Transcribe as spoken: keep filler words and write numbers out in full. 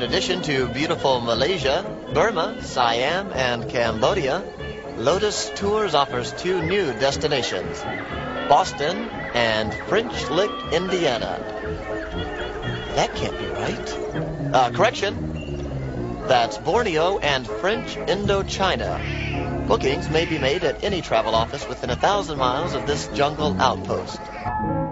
In addition to beautiful Malaysia, Burma, Siam, and Cambodia, Lotus Tours offers two new destinations, Boston and French Lick, Indiana. That can't be right. Uh, correction. That's Borneo and French Indochina. Bookings may be made at any travel office within a thousand miles of this jungle outpost.